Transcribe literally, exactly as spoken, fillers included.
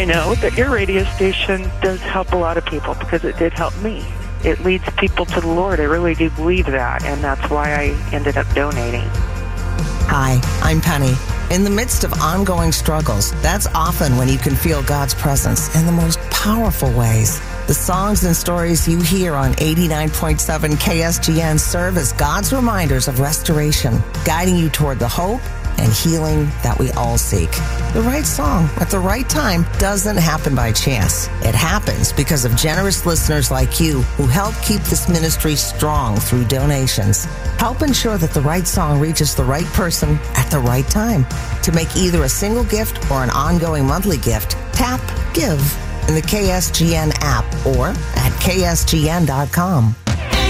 I know that your radio station does help a lot of people because it did help me. It leads people to the Lord. I really do believe that, and that's why I ended up donating. Hi, I'm Penny. In the midst of ongoing struggles, that's often when you can feel God's presence in the most powerful ways. The songs and stories you hear on eighty-nine point seven K S G N serve as God's reminders of restoration, guiding you toward the hope and healing that we all seek. The right song at the right time doesn't happen by chance. It happens because of generous listeners like you who help keep this ministry strong through donations. Help ensure that the right song reaches the right person at the right time. To make either a single gift or an ongoing monthly gift, tap Give in the K S G N app or at K S G N dot com.